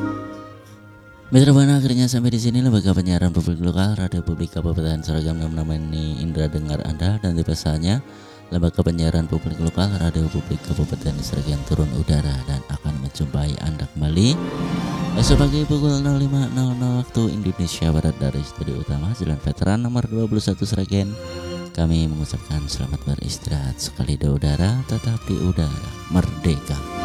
Mitra Buana, akhirnya sampai di sini lembaga penyiaran publik lokal Radio Publik Kabupaten Sragen menemani Indra dengar Anda, dan tiba saatnya lembaga penyiaran publik lokal Radio Publik Kabupaten Sragen turun udara dan akan menjumpai Anda kembali esok pagi pukul 05.00 waktu Indonesia Barat dari studio utama Jalan Veteran nomor 21 Sragen. Kami mengucapkan selamat beristirahat, sekali di udara tetap di udara merdeka.